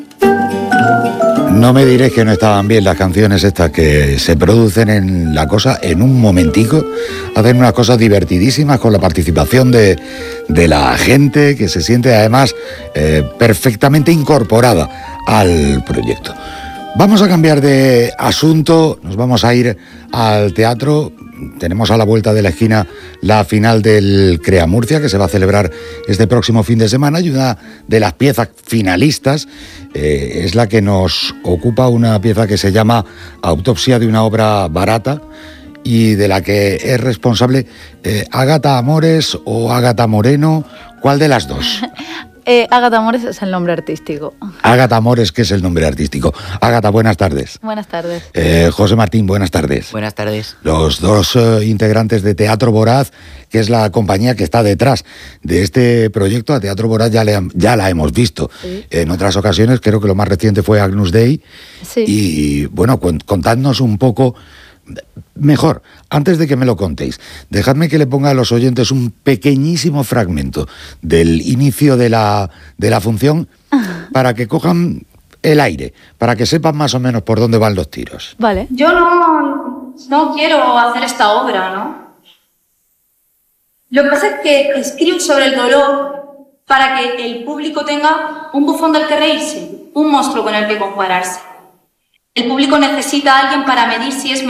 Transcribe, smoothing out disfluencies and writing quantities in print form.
No me diréis que no estaban bien las canciones estas que se producen en la cosa en un momentico. Hacen unas cosas divertidísimas con la participación de la gente que se siente además perfectamente incorporada al proyecto. Vamos a cambiar de asunto, nos vamos a ir al teatro. Tenemos a la vuelta de la esquina la final del Crea Murcia, que se va a celebrar este próximo fin de semana, y una de las piezas finalistas es la que nos ocupa, una pieza que se llama Autopsia de una obra barata, y de la que es responsable Ágata Amores o Ágata Moreno. ¿Cuál de las dos? Ágata Amores es el nombre artístico. Ágata Amores, que es el nombre artístico. Ágata, buenas tardes. Buenas tardes. José Martín, buenas tardes. Buenas tardes. Los dos integrantes de Teatro Voraz, que es la compañía que está detrás de este proyecto. A Teatro Voraz ya la hemos visto en otras ocasiones, creo que lo más reciente fue Agnus Dei. Sí. Y bueno, contadnos un poco. Mejor, antes de que me lo contéis, dejadme que le ponga a los oyentes un pequeñísimo fragmento del inicio de la función para que cojan el aire, para que sepan más o menos por dónde van los tiros. Vale. Yo no quiero hacer esta obra, ¿no? Lo que pasa es que escribo sobre el dolor para que el público tenga un bufón del que reírse, un monstruo con el que compararse. El público necesita a alguien para medir si es